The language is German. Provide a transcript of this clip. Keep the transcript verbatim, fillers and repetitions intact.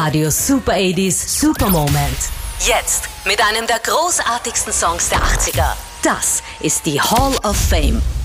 Radio Super achtziger Super Moment. Jetzt mit einem der großartigsten Songs der achtziger. Das ist die Hall of Fame.